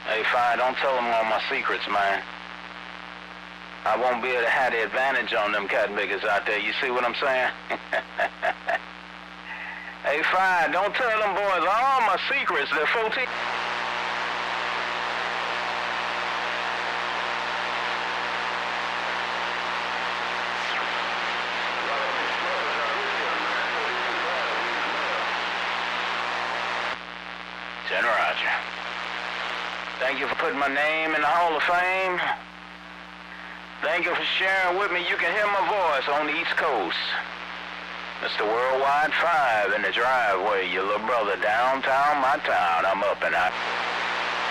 Hey, Fi, don't tell them all my secrets, man. I won't be able to have the advantage on them cat biggers out there. You see what I'm saying? Hey, Fi, don't tell them boys all my secrets. They're 14. Roger. Thank you for putting my name in the Hall of Fame. Thank you for sharing with me. You can hear my voice on the East Coast. Mr. Worldwide 5 in the driveway, your little brother downtown, my town. I'm up and out.